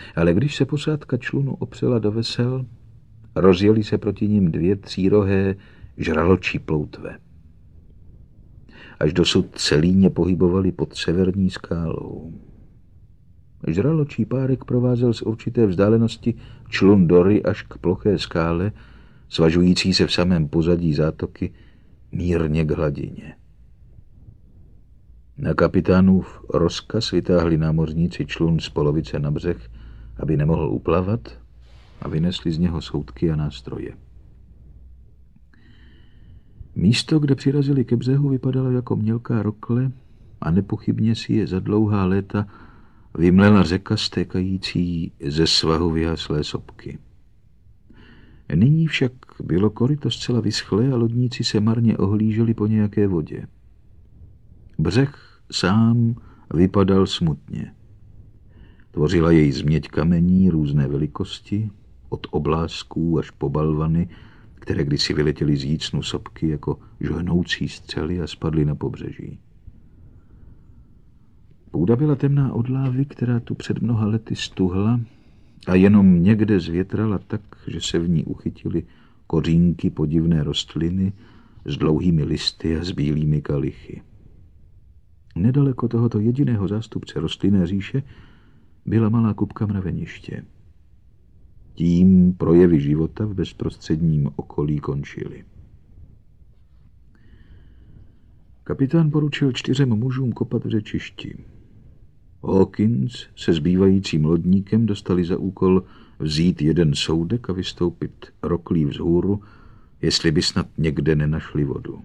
Ale když se posádka člunu opřela do vesel, rozjeli se proti nim dvě třírohé žraločí ploutve. Až dosud se líně pohybovali pod severní skálou. Žraločí párek provázel z určité vzdálenosti člun Dory až k ploché skále, svažující se v samém pozadí zátoky mírně k hladině. Na kapitánův rozkaz vytáhli námořníci člun z polovice na břeh, aby nemohl uplavat, a vynesli z něho soudky a nástroje. Místo, kde přirazili ke břehu, vypadalo jako mělká rokle a nepochybně si je za dlouhá léta vymlela řeka stékající ze svahu vyhaslé sopky. Nyní však bylo koryto zcela vyschlé a lodníci se marně ohlíželi po nějaké vodě. Břeh sám vypadal smutně. Tvořila jej změť kamení různé velikosti, od oblásků až po balvany, které kdysi vyletěly z jícnu sopky jako žhnoucí střely a spadly na pobřeží. Půda byla temná od lávy, která tu před mnoha lety stuhla a jenom někde zvětrala tak, že se v ní uchytily kořínky podivné rostliny s dlouhými listy a s bílými kalichy. Nedaleko tohoto jediného zástupce rostlinné říše byla malá kupka mraveniště. Tím projevy života v bezprostředním okolí končily. Kapitán poručil 4 mužům kopat v řečišti. Hawkins se zbývajícím lodníkem dostali za úkol vzít jeden soudek a vystoupit roklí vzhůru, jestli by snad někde nenašli vodu.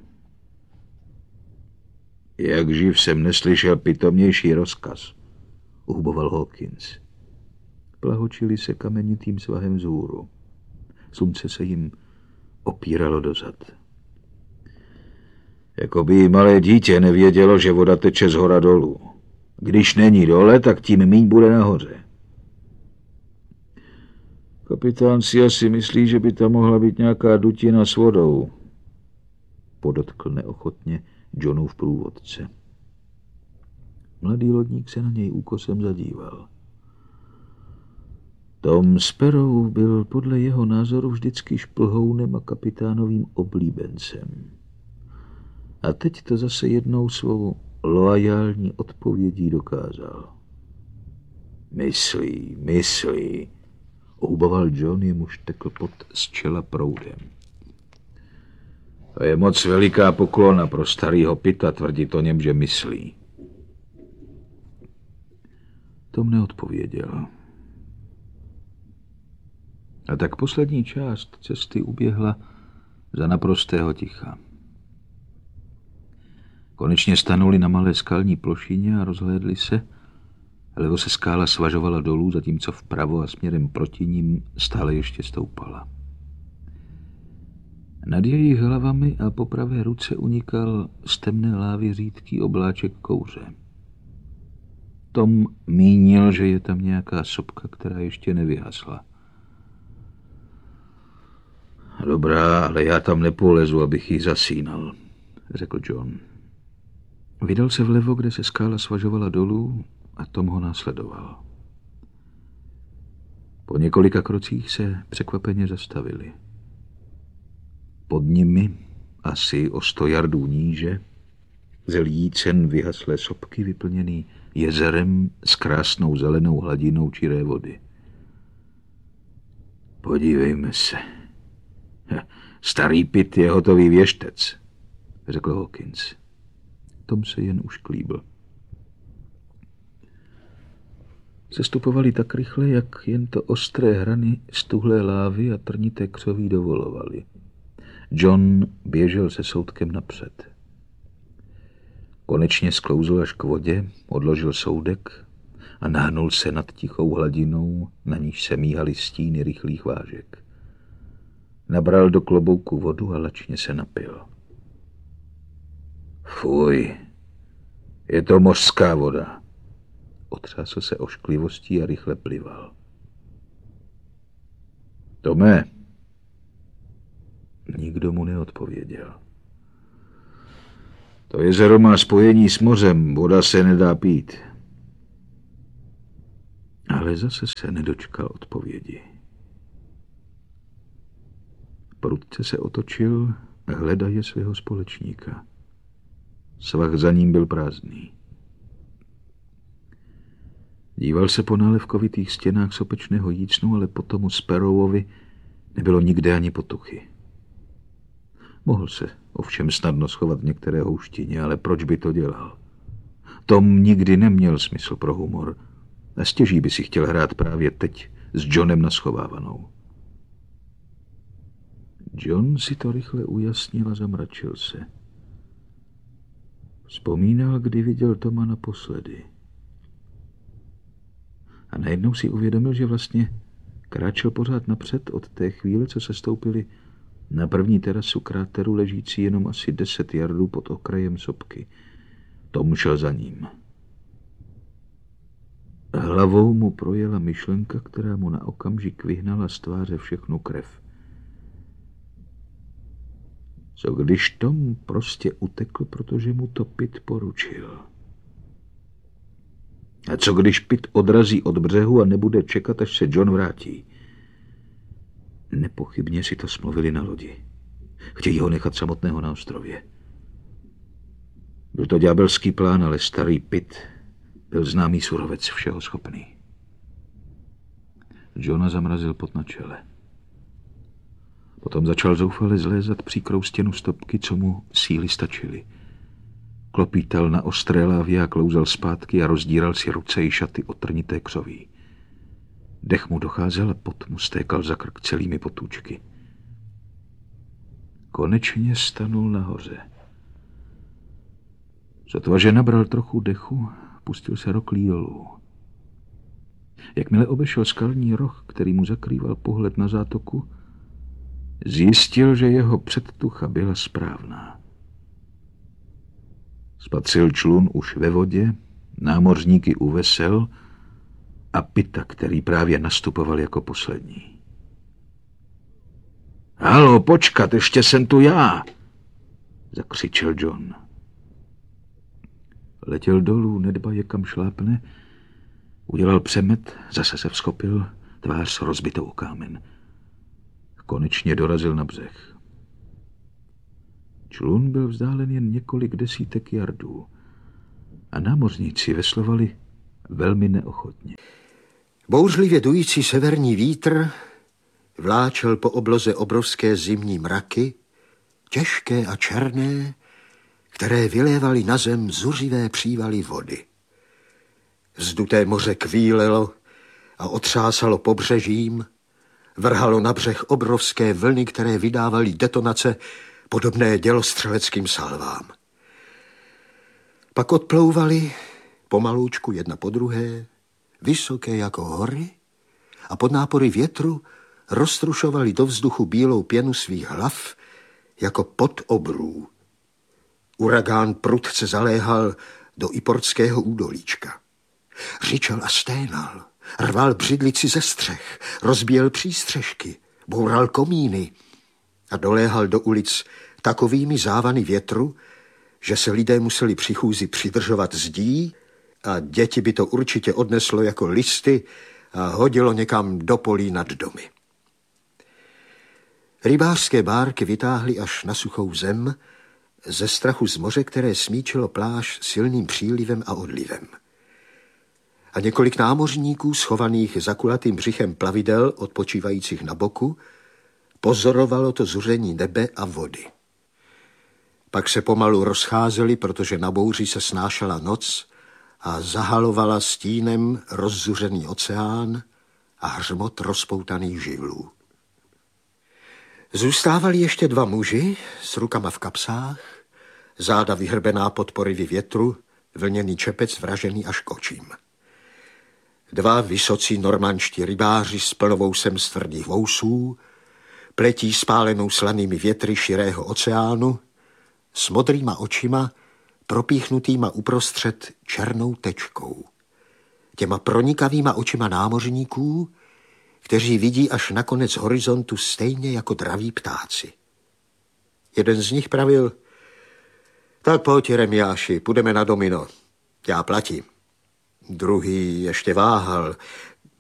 Jak živ jsem neslyšel pitomnější rozkaz, uhuboval Hawkins. Plahočili se kamenitým svahem vzhůru. Slunce se jim opíralo dozad. Jakoby jí malé dítě nevědělo, že voda teče z hora dolů. Když není dole, tak tím míň bude nahoře. Kapitán si asi myslí, že by tam mohla být nějaká dutina s vodou, podotkl neochotně Johnův průvodce. Mladý lodník se na něj úkosem zadíval. Tom Sparrow byl podle jeho názoru vždycky šplhounem a kapitánovým oblíbencem. A teď to zase jednou svou loajální odpovědí dokázal. Myslí, uhuboval John, jemuž tekl pot z čela proudem. To je moc veliká poklona pro starýho Pita tvrdit o něm, že myslí. Tom neodpověděl. A tak poslední část cesty uběhla za naprostého ticha. Konečně stanuli na malé skalní plošině a rozhlédli se. Levo se skála svažovala dolů, zatímco vpravo a směrem proti ním stále ještě stoupala. Nad jejich hlavami a po pravé ruce unikal z temné lávy řídký obláček kouře. Tom mínil, že je tam nějaká sopka, která ještě nevyhasla. Dobrá, ale já tam nepolezu, abych ji zasínal, řekl John. Vydal se vlevo, kde se skála svažovala dolů, a Tom ho následoval. Po několika krocích se překvapeně zastavili. Pod nimi, asi o 100 yardů níže, zel jícen vyhaslé sopky vyplněný jezerem s krásnou zelenou hladinou čiré vody. Podívejme se. Starý Pit je hotový věštec, řekl Hawkins. Tom se jen ušklíbl. Sestupovali tak rychle, jak jen to ostré hrany stuhlé lávy a trnité křoví dovolovali. John běžel se soudkem napřed. Konečně sklouzl až k vodě, odložil soudek a nahnul se nad tichou hladinou, na níž se míhaly stíny rychlých vážek. Nabral do klobouku vodu a lačně se napil. Fuj, je to mořská voda. Otřásl se ošklivostí a rychle plival. Tome. Nikdo mu neodpověděl. To jezero má spojení s mořem, voda se nedá pít. Ale zase se nedočkal odpovědi. Prudce se otočil, hledaje svého společníka. Svah za ním byl prázdný. Díval se po nálevkovitých stěnách sopečného jícnu, ale po tomu Sparrowovi nebylo nikde ani potuchy. Mohl se ovšem snadno schovat v některé houštině, ale proč by to dělal? Tom nikdy neměl smysl pro humor a stěží by si chtěl hrát právě teď s Johnem na schovávanou. John si to rychle ujasnil a zamračil se. Vzpomínal, kdy viděl Toma naposledy. A najednou si uvědomil, že vlastně kráčel pořád napřed od té chvíle, co se stoupili na první terasu kráteru, ležící jenom asi 10 yardů pod okrajem sopky. Tom šel za ním. Hlavou mu projela myšlenka, která mu na okamžik vyhnala z tváře všechnu krev. Co když Tom prostě utekl, protože mu to Pitt poručil? A co když Pitt odrazí od břehu a nebude čekat, až se John vrátí? Nepochybně si to smluvili na lodi. Chtějí ho nechat samotného na ostrově. Byl to ďábelský plán, ale starý Pitt byl známý surovec, všeho schopný. Johna zamrazil pot na čele. Potom začal zoufale zlézat příkrou stěnu stopky, co mu síly stačily. Klopítal na ostré lávě a klouzal zpátky a rozdíral si ruce i šaty od trnité křoví. Dech mu docházel a pot mu stékal za krk celými potůčky. Konečně stanul nahoře. Sotva, že nabral trochu dechu, pustil se roklí dolů. Jakmile obešel skalní roh, který mu zakrýval pohled na zátoku, zjistil, že jeho předtucha byla správná. Spatřil člun už ve vodě, námořníky u vesel a Pitta, který právě nastupoval jako poslední. Halo, počkat, ještě jsem tu já, zakřičel John. Letěl dolů, nedbaje kam šlápne, udělal přemet, zase se vzchopil, tvář rozbitou o kámen. Konečně dorazil na břeh. Člun byl vzdálen jen několik desítek jardů a námořníci veslovali velmi neochotně. Bouřlivě dující severní vítr vláčel po obloze obrovské zimní mraky, těžké a černé, které vylévaly na zem zuřivé přívaly vody. Vzduté moře kvílelo a otřásalo pobřežím, vrhalo na břeh obrovské vlny, které vydávaly detonace podobné dělostřeleckým salvám. Pak odplouvaly pomalůčku jedna po druhé, vysoké jako hory, a pod nápory větru roztrušovali do vzduchu bílou pěnu svých hlav jako pod obrů. Uragán prudce zaléhal do Iportského údolíčka. Řičel a sténal, rval břidlici ze střech, rozbíjel přístřešky, boural komíny a doléhal do ulic takovými závany větru, že se lidé museli při chůzi přidržovat zdí a děti by to určitě odneslo jako listy a hodilo někam do polí nad domy. Rybářské bárky vytáhly až na suchou zem ze strachu z moře, které smíčilo pláž silným přílivem a odlivem. A několik námořníků, schovaných za kulatým břichem plavidel odpočívajících na boku, pozorovalo to zuření nebe a vody. Pak se pomalu rozcházeli, protože na bouři se snášela noc a zahalovala stínem rozzuřený oceán a hřmot rozpoutaných živlů. Zůstávali ještě dva muži s rukama v kapsách, záda vyhrbená pod porivy větru, vlněný čepec vražený až k očím. Dva vysocí normanští rybáři s plnovousem z tvrdých vousů, pletí spálenou slanými větry širého oceánu, s modrýma očima, propíchnutýma uprostřed černou tečkou. Těma pronikavýma očima námořníků, kteří vidí až na konec horizontu stejně jako draví ptáci. Jeden z nich pravil: tak pojď, Jeremiáši, půjdeme na domino, já platím. Druhý ještě váhal: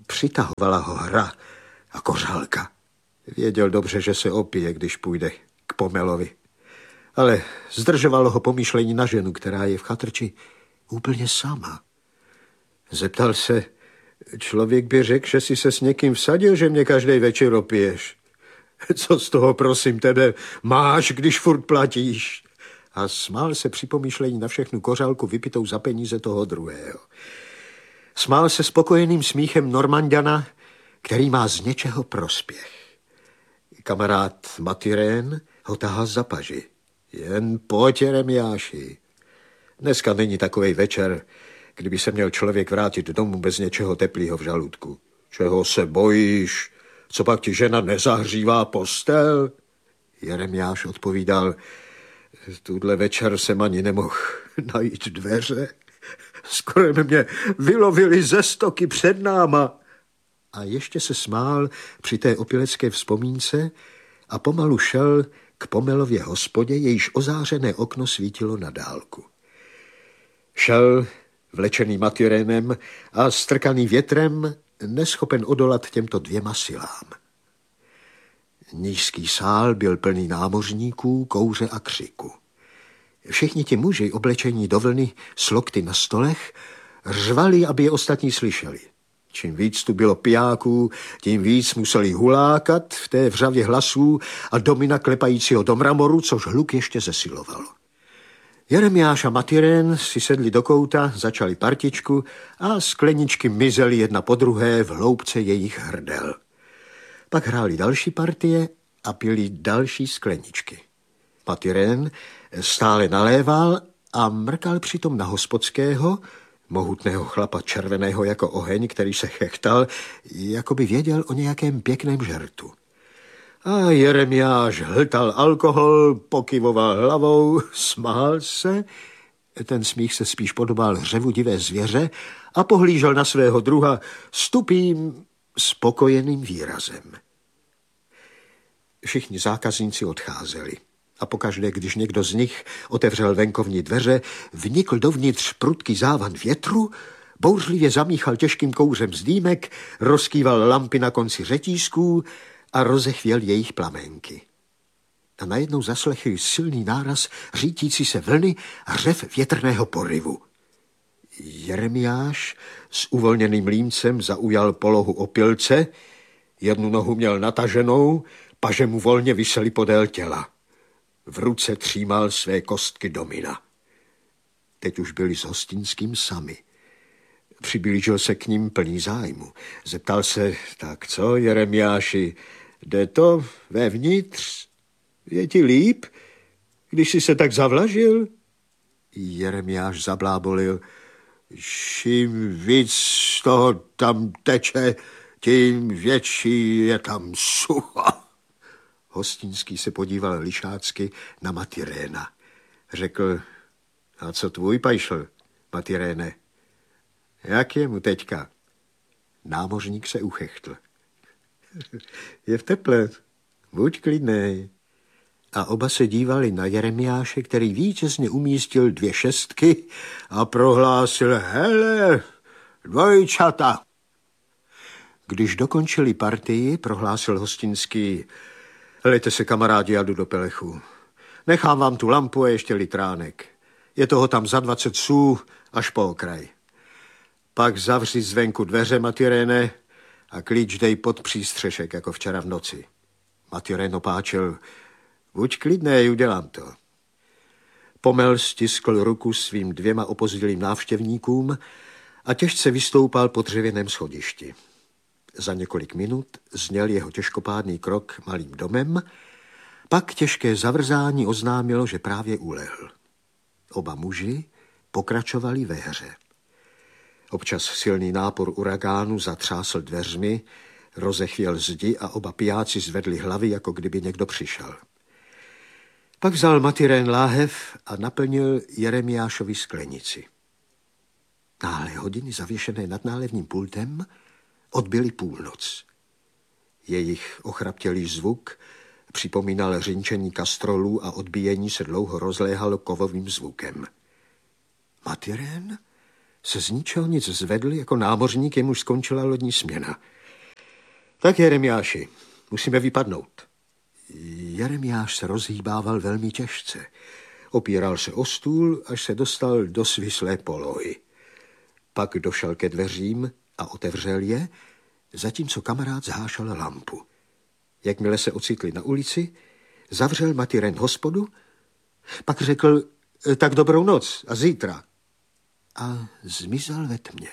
Přitahovala ho hra a kořálka. Věděl dobře, že se opije, když půjde k Pomelovi. Ale zdržovalo ho pomýšlení na ženu, která je v chatrči úplně sama. Zeptal se, člověk by řekl, že jsi se s někým vsadil, že mě každý večer opiješ. Co z toho, prosím tebe, máš, když furt platíš? A smál se při pomýšlení na všechnu kořálku vypitou za peníze toho druhého. Smál se spokojeným smíchem Normanďana, který má z něčeho prospěch. Kamarád Matyrén ho tahal za paži. Jen pojď, Jeremiáši. Dneska není takovej večer, kdyby se měl člověk vrátit domů bez něčeho teplého v žaludku. Čeho se bojíš? Co pak ti žena nezahřívá postel? Jeremiáš odpovídal, tuhle večer jsem ani nemohl najít dveře. Skoro mě vylovili ze stoky před náma. A ještě se smál při té opilecké vzpomínce a pomalu šel k Pomelově hospodě, jejíž ozářené okno svítilo na dálku. Šel vlečený Matyrénem a strkaný větrem, neschopen odolat těmto dvěma silám. Nízký sál byl plný námořníků, kouře a křiku. Všichni ti muži, oblečení do vlny, s lokty na stolech, řvali, aby je ostatní slyšeli. Čím víc tu bylo pijáků, tím víc museli hulákat v té vřavě hlasů a domina klepajícího do mramoru, což hluk ještě zesilovalo. Jeremiáš a Matyrén si sedli do kouta, začali partičku a skleničky mizely jedna po druhé v hloubce jejich hrdel. Pak hráli další partie a pili další skleničky. Matyrén stále naléval a mrkal přitom na hospodského, mohutného chlapa červeného jako oheň, který se chechtal, jako by věděl o nějakém pěkném žertu. A Jeremiáš hltal alkohol, pokyvoval hlavou, smál se, ten smích se spíš podobal hřevu divé zvěře a pohlížel na svého druha s tupým, spokojeným výrazem. Všichni zákazníci odcházeli a pokaždé, když někdo z nich otevřel venkovní dveře, vnikl dovnitř prudký závan větru, bouřlivě zamíchal těžkým kouřem z dýmek, rozkýval lampy na konci řetízků a rozechvěl jejich plamenky. A najednou zaslechli silný náraz řítící se vlny a řev větrného poryvu. Jeremiáš s uvolněným límcem zaujal polohu opilce, jednu nohu měl nataženou, paže mu volně visely podél těla. V ruce třímal své kostky domina. Teď už byli s hostinským sami. Přiblížil se k ním plný zájmu. Zeptal se, tak co, Jeremiáši, jde to vevnitř? Je ti líp, když jsi se tak zavlažil? Jeremiáš zablábolil, čím víc z toho tam teče, tím větší je tam sucho. Hostinský se podíval lišácky na Matyréna. Řekl, a co tvůj pajšl, Matyréne? Jak je mu teďka? Námořník se uchechtl. Je v teple, buď klidnej. A oba se dívali na Jeremiáše, který vítězně umístil 2 šestky a prohlásil, hele, dvojčata. Když dokončili partii, prohlásil hostinský, helejte se, kamarádi, já jdu do Pelechu. Nechám vám tu lampu a ještě litránek. Je toho tam za 20 sů až po okraj. Pak zavři zvenku dveře, Matyréne, a klíč dej pod přístřešek, jako včera v noci. Matyrén opáčil, buď klidnej, udělám to. Pomel stiskl ruku svým 2 opozdělým návštěvníkům a těžce vystoupal po dřevěném schodišti. Za několik minut zněl jeho těžkopádný krok malým domem, pak těžké zavrzání oznámilo, že právě ulehl. Oba muži pokračovali ve hře. Občas silný nápor uragánu zatřásl dveřmi, rozechvěl zdi a oba pijáci zvedli hlavy, jako kdyby někdo přišel. Pak vzal Matyrén láhev a naplnil Jeremiášovi sklenici. Náhle hodiny zavěšené nad nálevním pultem odbyly půlnoc. Jejich ochraptělý zvuk připomínal řinčení kastrolů a odbíjení se dlouho rozléhalo kovovým zvukem. Matyrén se z ničeho nic zvedl jako námořník, jemuž skončila lodní směna. Tak, Jeremiáši, musíme vypadnout. Jeremiáš se rozhýbával velmi těžce. Opíral se o stůl, až se dostal do svislé polohy. Pak došel ke dveřím a otevřel je, zatímco kamarád zhášel lampu. Jakmile se ocitli na ulici, zavřel Matyren hospodu, pak řekl, tak dobrou noc a zítra. A zmizel ve tmě.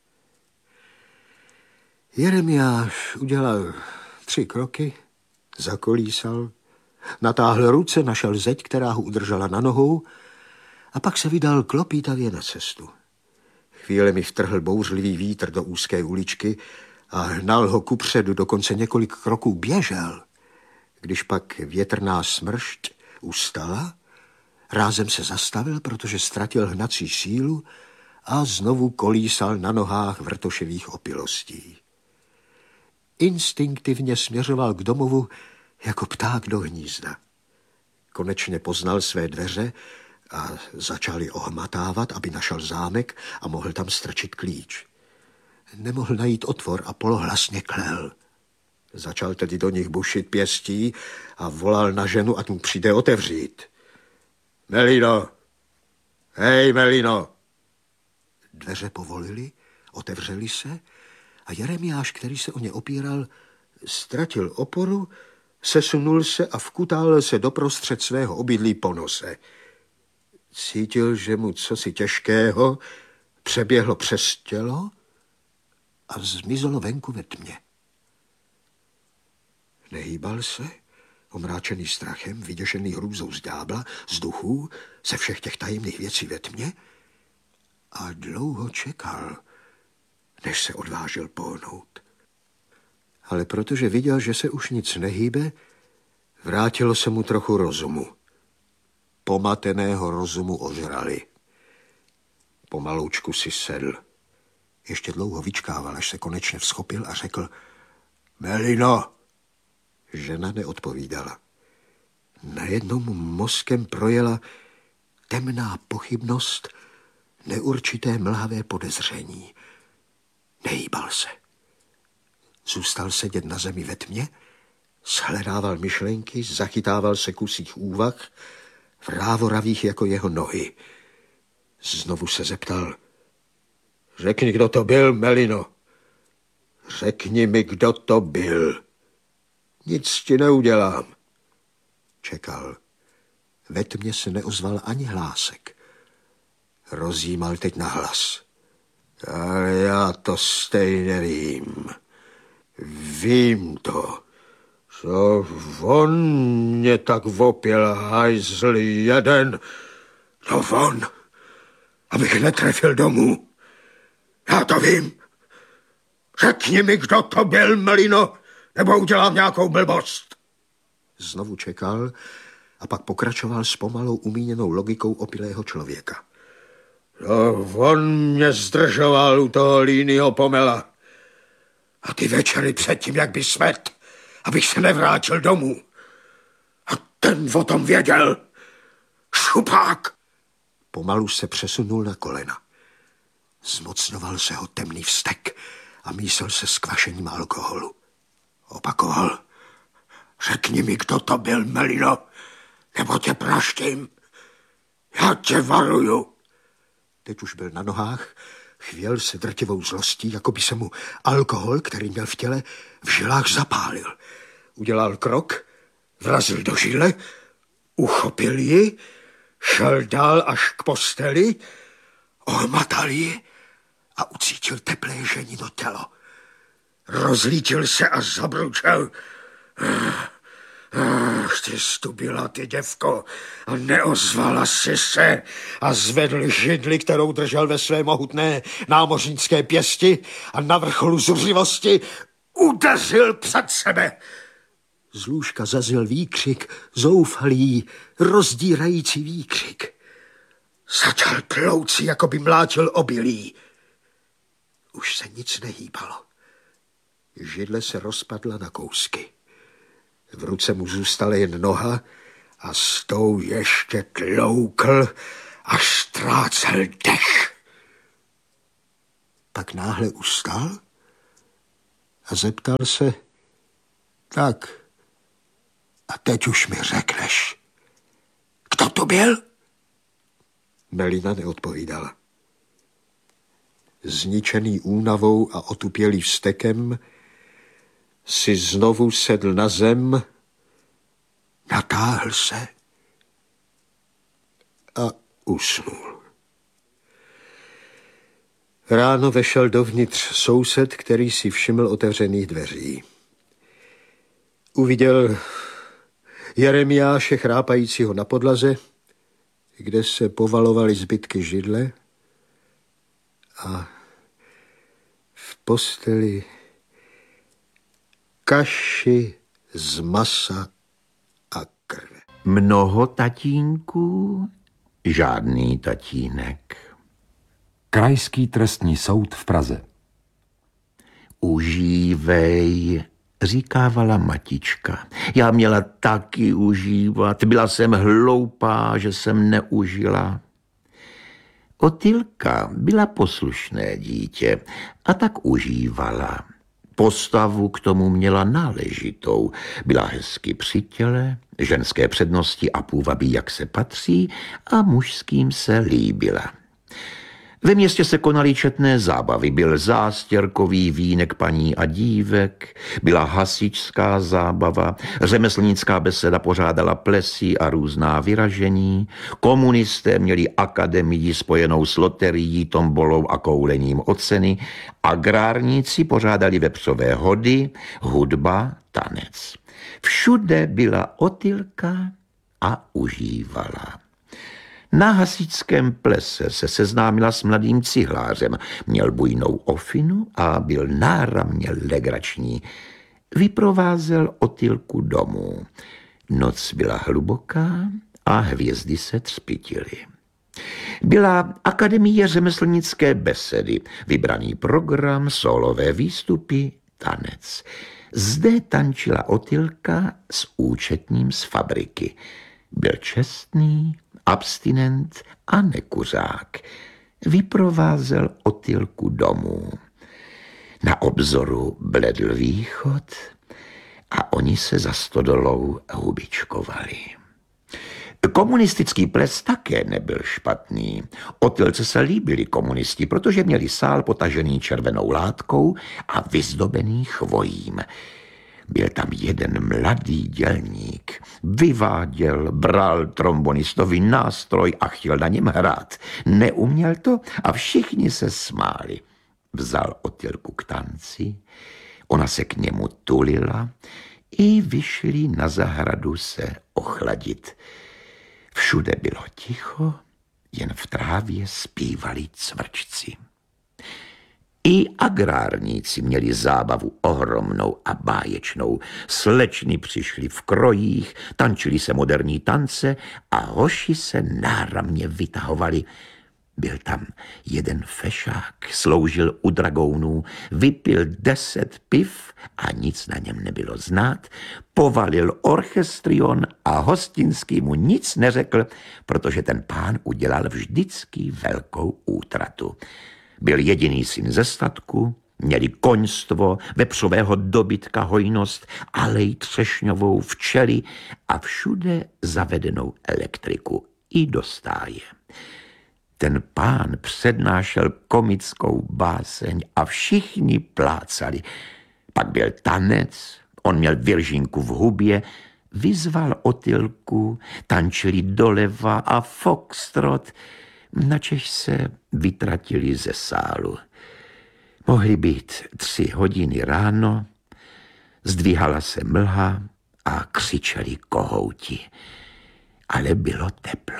Jeremiáš udělal 3 kroky, zakolísal, natáhl ruce, našel zeď, která ho udržela na nohou, a pak se vydal klopítavě na cestu. Chvíle mi vtrhl bouřlivý vítr do úzké uličky a hnal ho kupředu, dokonce několik kroků běžel. Když pak větrná smršť ustala, rázem se zastavil, protože ztratil hnací sílu a znovu kolísal na nohách vrtoševých opilostí. Instinktivně směřoval k domovu jako pták do hnízda. Konečně poznal své dveře a začal je ohmatávat, aby našel zámek a mohl tam strčit klíč. Nemohl najít otvor a polohlasně klel. Začal tedy do nich bušit pěstí a volal na ženu, ať mu přijde otevřít. Melino! Hej, Melino! Dveře povolily, otevřely se a Jeremiáš, který se o ně opíral, ztratil oporu, sesunul se a vkutal se doprostřed svého obydlí po nose. Cítil, že mu cosi těžkého přeběhlo přes tělo a zmizelo venku ve tmě. Nehýbal se, omráčený strachem, vyděšený hrůzou z ďábla, z duchů, ze všech těch tajemných věcí ve tmě, a dlouho čekal, než se odvážil pohnout. Ale protože viděl, že se už nic nehýbe, vrátilo se mu trochu rozumu. Pomateného rozumu ožrali. Pomaloučku si sedl. Ještě dlouho vyčkával, až se konečně vzchopil a řekl: Melino! Žena neodpovídala. Najednou mu mozkem projela temná pochybnost, neurčité mlhavé podezření. Nehýbal se. Zůstal sedět na zemi ve tmě, shledával myšlenky, zachytával se kusích úvah, vrávoravých jako jeho nohy. Znovu se zeptal: Řekni, kdo to byl, Melino. Řekni mi, kdo to byl. Nic ti neudělám. Čekal. Ve tmě se neozval ani hlásek. Rozjímal teď nahlas. Ale já to stejně vím. Vím to. Co on mě tak vopěl, hajzl jeden. No on, abych netrefil domů. Já to vím. Řekni mi, kdo to byl, Melino, nebo udělám nějakou blbost. Znovu čekal a pak pokračoval s pomalou umíněnou logikou opilého člověka. No, on mě zdržoval u toho Línýho Pomela. A ty večery předtím, jak by smet, abych se nevrátil domů. A ten o tom věděl. Šupák! Pomalu se přesunul na kolena. Zmocňoval se ho temný vztek a mísel se s kvašením alkoholu. Opakoval: Řekni mi, kdo to byl, Melino, nebo tě praštím. Já tě varuju. Teď už byl na nohách, chvěl se drtivou zlostí, jako by se mu alkohol, který měl v těle, v žilách zapálil. Udělal krok, vrazil do žile, uchopil ji, šel dál až k posteli, ohmatal ji a ucítil teplé ženino tělo. Rozlítil se a zabručel: Ty stubila, ty děvko, a neozvala si se, a zvedl židli, kterou držel ve své mohutné námořnické pěsti, a na vrcholu zuřivosti udeřil před sebe. Z lůžka zazněl výkřik, zoufalý, rozdírající výkřik. Začal tlouci, jako by mlátil obilí. Už se nic nehýbalo. Židle se rozpadla na kousky. V ruce mu zůstala jen noha a s tou ještě tloukl, až ztrácel dech. Pak náhle ustal a zeptal se, tak, a teď už mi řekneš, kdo to byl? Melina neodpovídala. Zničený únavou a otupělý vztekem si znovu sedl na zem, natáhl se a usnul. Ráno vešel dovnitř soused, který si všiml otevřených dveří. Uviděl Jeremiáše chrápajícího na podlaze, kde se povalovaly zbytky židle, a v posteli kaši z masa a krve. Mnoho tatínků, žádný tatínek. Krajský trestní soud v Praze. Užívej, říkávala matička. Já měla taky užívat. Byla jsem hloupá, že jsem neužila. Otylka byla poslušné dítě a tak užívala. Postavu k tomu měla náležitou. Byla hezky při těle, ženské přednosti a půvabí, jak se patří, a mužským se líbila. Ve městě se konaly četné zábavy. Byl zástěrkový vínek paní a dívek, byla hasičská zábava, řemeslnická beseda pořádala plesy a různá vyražení, komunisté měli akademii spojenou s loterií, tombolou a koulením o ceny, agrárníci pořádali vepřové hody, hudba, tanec. Všude byla Otylka a užívala. Na hasičském plese se seznámila s mladým cihlářem. Měl bujnou ofinu a byl náramně legrační. Vyprovázel Otylku domů. Noc byla hluboká a hvězdy se třpytily. Byla akademie řemeslnické besedy, vybraný program, solové výstupy, tanec. Zde tančila Otylka s účetním z fabriky. Byl čestný, abstinent a nekuřák. Vyprovázel Otylku domů. Na obzoru bledl východ a oni se za stodolou hubičkovali. Komunistický ples také nebyl špatný. Otylce se líbili komunisti, protože měli sál potažený červenou látkou a vyzdobený chvojím. Byl tam jeden mladý dělník. Vyváděl, bral trombonistový nástroj a chtěl na něm hrát. Neuměl to a všichni se smáli. Vzal Otylku k tanci, ona se k němu tulila i vyšli na zahradu se ochladit. Všude bylo ticho, jen v trávě zpívali cvrčci. I agrárníci měli zábavu ohromnou a báječnou. Slečny přišly v krojích, tančili se moderní tance a hoši se náramně vytahovali. Byl tam jeden fešák, sloužil u dragounů, vypil 10 piv a nic na něm nebylo znát, povalil orchestrion a hostinský mu nic neřekl, protože ten pán udělal vždycky velkou útratu. Byl jediný syn ze statku, měli koňstvo, vepřového dobytka hojnost, alej třešňovou, včely a všude zavedenou elektriku i do stáje. Ten pán přednášel komickou báseň a všichni plácali. Pak byl tanec, on měl viržínku v hubě, vyzval Otylku, tančili doleva a foxtrot, načež se vytratili ze sálu. Mohly být 3 hodiny ráno, zdvihala se mlha a křičeli kohouti, ale bylo teplo.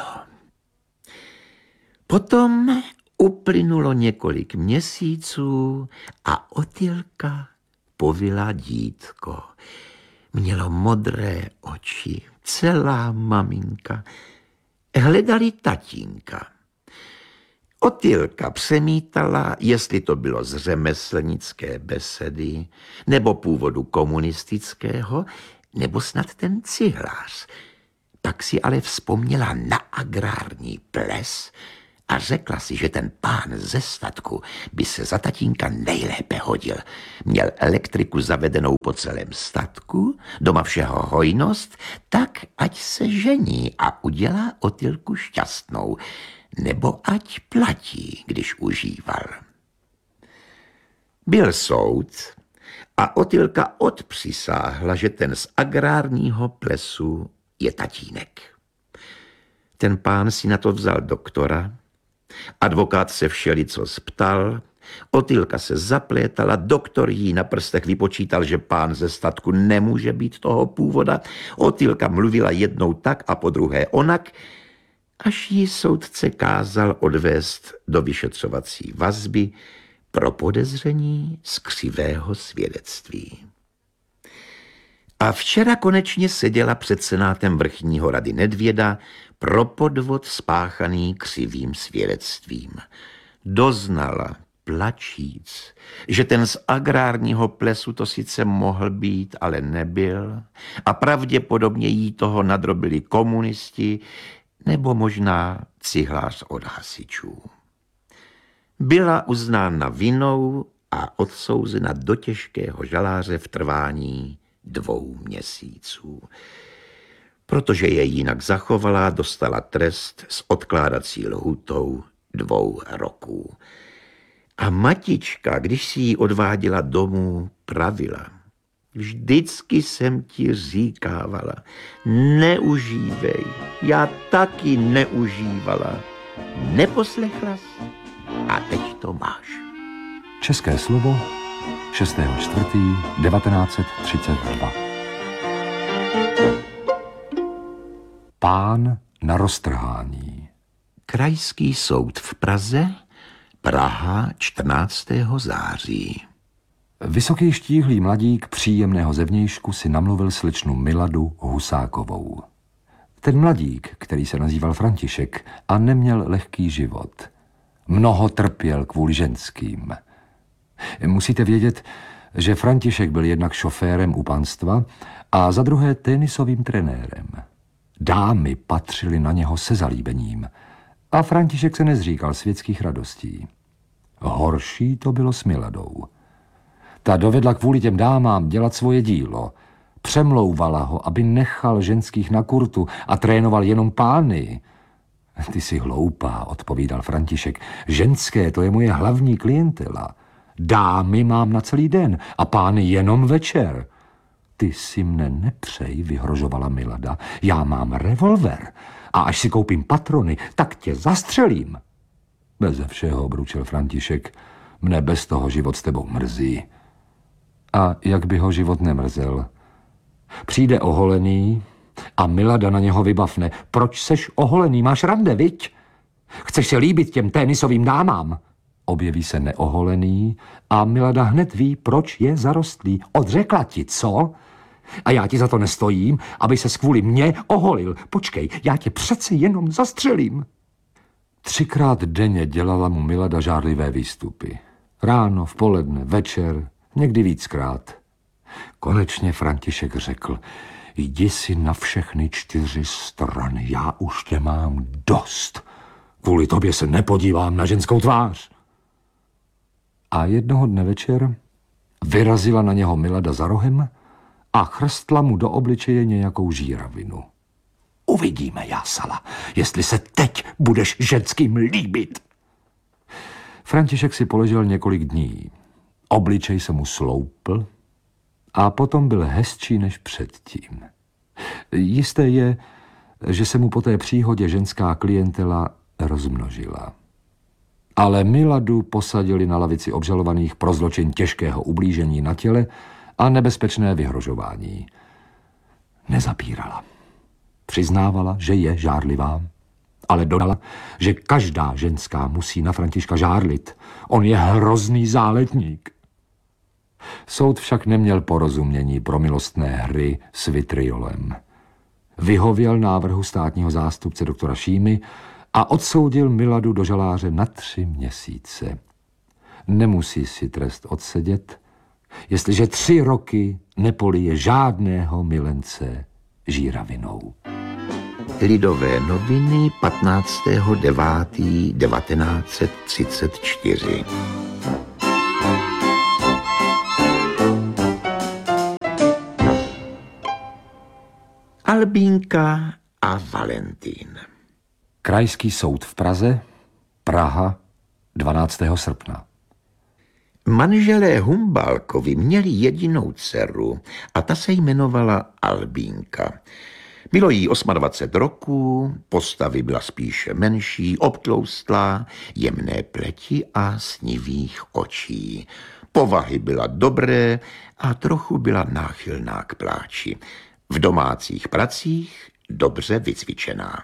Potom uplynulo několik měsíců a Otylka povila dítko. Mělo modré oči, celá maminka. Hledali tatínka. Otylka přemítala, jestli to bylo z řemeslnické besedy, nebo původu komunistického, nebo snad ten cihlář. Pak si ale vzpomněla na agrární ples a řekla si, že ten pán ze statku by se za tatínka nejlépe hodil. Měl elektriku zavedenou po celém statku, doma všeho hojnost, tak ať se žení a udělá Otylku šťastnou, nebo ať platí, když užíval. Byl soud a Otylka odpřisáhla, že ten z agrárního plesu je tatínek. Ten pán si na to vzal doktora, advokát se všelico sptal, Otylka se zaplétala, doktor jí na prstech vypočítal, že pán ze statku nemůže být toho původa, Otylka mluvila jednou tak a podruhé onak, až jí soudce kázal odvést do vyšetřovací vazby pro podezření z křivého svědectví. A včera konečně seděla před senátem vrchního rady Nedvěda pro podvod spáchaný křivým svědectvím. Doznala, plačíc, že ten z agrárního plesu to sice mohl být, ale nebyl, a pravděpodobně jí toho nadrobili komunisti nebo možná cihlář od hasičů. Byla uznána vinou a odsouzena do těžkého žaláře v trvání 2 měsíců. Protože je jinak zachovala, dostala trest s odkládací lhůtou 2 roků. A matička, když si ji odváděla domů, pravila: vždycky jsem ti říkávala, neužívej, já taky neužívala. Neposlechla jsi a teď to máš. České slovo 6.4.1932. Pán na roztrhání. Krajský soud v Praze, Praha 14. září. Vysoký štíhlý mladík příjemného zevnějšku si namluvil slečnu Miladu Husákovou. Ten mladík, který se nazýval František a neměl lehký život, mnoho trpěl kvůli ženským. Musíte vědět, že František byl jednak šoférem u panstva a za druhé tenisovým trenérem. Dámy patřily na něho se zalíbením a František se nezříkal světských radostí. Horší to bylo s Miladou. Ta dovedla kvůli těm dámám dělat svoje dílo. Přemlouvala ho, aby nechal ženských na kurtu a trénoval jenom pány. Ty jsi hloupá, odpovídal František. Ženské, to je moje hlavní klientela. Dámy mám na celý den a pány jenom večer. Ty si mne nepřej, vyhrožovala Milada. Já mám revolver a až si koupím patrony, tak tě zastřelím. Beze všeho, bručil František. Mne bez toho život s tebou mrzí. A jak by ho život nemrzel? Přijde oholený a Milada na něho vybavne. Proč seš oholený? Máš rande, viď? Chceš se líbit těm tenisovým dámám? Objeví se neoholený a Milada hned ví, proč je zarostlý. Odřekla ti, co? A já ti za to nestojím, aby se kvůli mně oholil. Počkej, já tě přece jenom zastřelím. 3krát denně dělala mu Milada žárlivé výstupy. Ráno, v poledne, večer, někdy víckrát. Konečně František řekl: jdi si na všechny 4 strany, já už tě mám dost. Kvůli tobě se nepodívám na ženskou tvář. A jednoho dne večer vyrazila na něho Milada za rohem a chrstla mu do obličeje nějakou žíravinu. Uvidíme, jásala, jestli se teď budeš ženským líbit. František si poležel několik dní. Obličej se mu sloupl a potom byl hezčí než předtím. Jisté je, že se mu po té příhodě ženská klientela rozmnožila. Ale Miladu posadili na lavici obžalovaných pro zločin těžkého ublížení na těle a nebezpečné vyhrožování. Nezapírala. Přiznávala, že je žárlivá, ale dodala, že každá ženská musí na Františka žárlit. On je hrozný záletník. Soud však neměl porozumění pro milostné hry s vitriolem. Vyhověl návrhu státního zástupce doktora Šímy a odsoudil Miladu do žaláře na 3 měsíce. Nemusí si trest odsedět, jestliže 3 roky nepolije žádného milence žíravinou. Lidové noviny 15.9.1934. Albínka a Valentín. Krajský soud v Praze, Praha, 12. srpna. Manželé Humbálkovi měli jedinou dceru a ta se jmenovala Albínka. Bylo jí 28 roků, postavy byla spíše menší, obtloustlá, jemné pleti a snivých očí. Povahy byla dobré a trochu byla náchylná k pláči. V domácích pracích dobře vycvičená.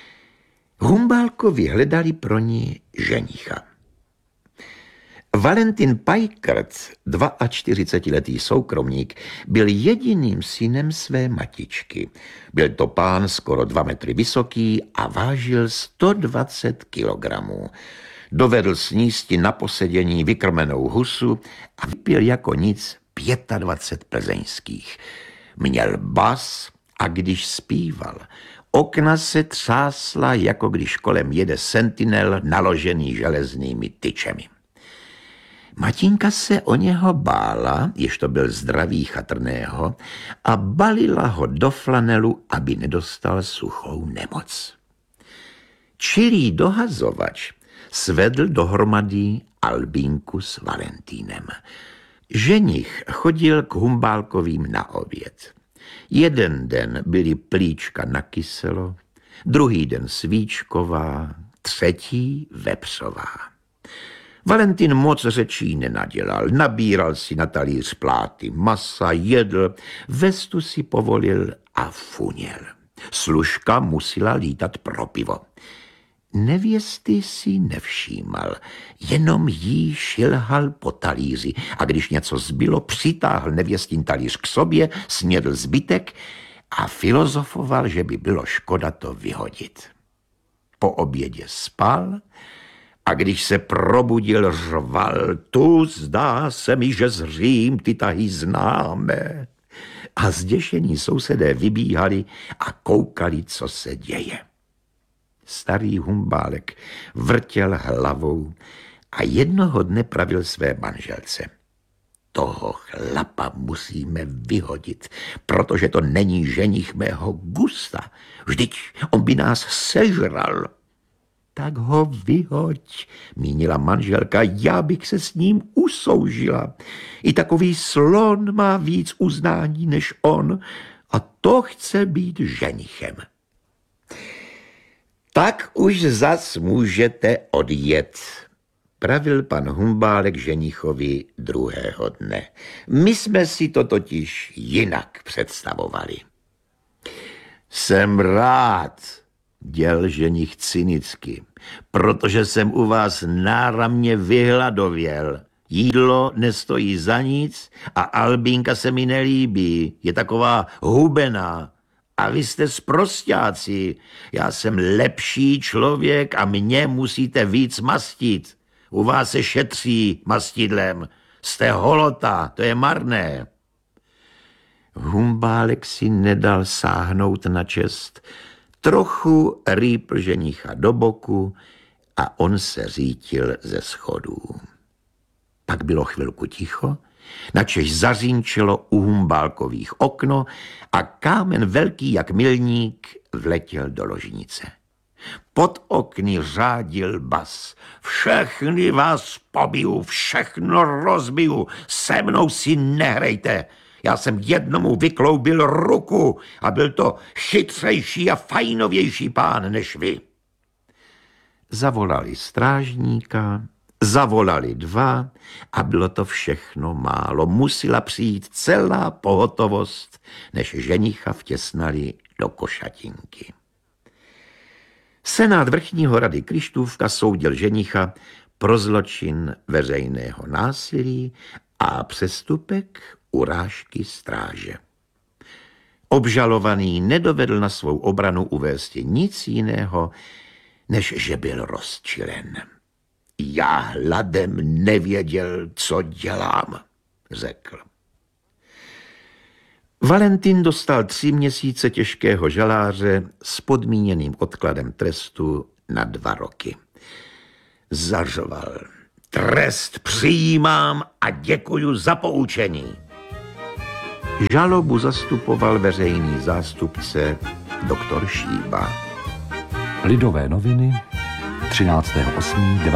Humbálkovi hledali pro ní ženicha. Valentin Pajkrt, 42letý soukromník, byl jediným synem své matičky. Byl to pán skoro 2 metry vysoký a vážil 120 kilogramů. Dovedl snísti na posedění vykrmenou husu a vypil jako nic 25 plzeňských. Měl bas a když zpíval, okna se třásla, jako když kolem jede sentinel naložený železnými tyčemi. Matinka se o něho bála, jež to byl zdravý chatrného, a balila ho do flanelu, aby nedostal suchou nemoc. Čilý dohazovač svedl dohromady Albínku s Valentínem. Ženich chodil k Humbálkovým na oběd. Jeden den byly plíčka na kyselo, druhý den svíčková, třetí vepřová. Valentín moc řečí nenadělal, nabíral si na talíř pláty masa, jedl, vestu si povolil a funěl. Služka musela lítat pro pivo. Nevěsty si nevšímal, jenom jí šilhal po talíři a když něco zbylo, přitáhl nevěstin talíř k sobě, snědl zbytek a filozofoval, že by bylo škoda to vyhodit. Po obědě spal a když se probudil, řval: tu zdá se mi, že zřím ty tahy známe. A zděšení sousedé vybíhali a koukali, co se děje. Starý Humbálek vrtěl hlavou a jednoho dne pravil své manželce: toho chlapa musíme vyhodit, protože to není ženich mého gusta. Vždyť on by nás sežral. Tak ho vyhoď, mínila manželka, já bych se s ním usoužila. I takový slon má víc uznání než on a to chce být ženichem. Tak už zas můžete odjet, pravil pan Humbálek ženichovi druhého dne. My jsme si to totiž jinak představovali. Jsem rád, děl ženich cynicky, protože jsem u vás náramně vyhladověl. Jídlo nestojí za nic a Albínka se mi nelíbí, je taková hubená. A vy jste sprosťáci, já jsem lepší člověk a mě musíte víc mastit. U vás se šetří mastidlem, jste holota, to je marné. Humbálek si nedal sáhnout na čest, trochu rýpl ženicha do boku a on se řítil ze schodů. Pak bylo chvilku ticho, načež zařínčelo u Humbálkových okno a kámen velký jak milník vletěl do ložnice. Pod okny řádil bas: všechny vás pobiju, všechno rozbiju, se mnou si nehrejte. Já jsem jednomu vykloubil ruku a byl to chytřejší a fajnovější pán než vy. Zavolali strážníka, zavolali 2 a bylo to všechno málo. Musela přijít celá pohotovost, než ženicha vtěsnali do košatinky. Senát vrchního rady Krištůvka soudil ženicha pro zločin veřejného násilí a přestupek urážky stráže. Obžalovaný nedovedl na svou obranu uvést nic jiného, než že byl rozčilen. Já hladem nevěděl, co dělám, řekl. Valentin dostal 3 měsíce těžkého žaláře s podmíněným odkladem trestu na 2 roky. Zařval: trest přijímám a děkuju za poučení. Žalobu zastupoval veřejný zástupce doktor Šíba. Lidové noviny 13.8.19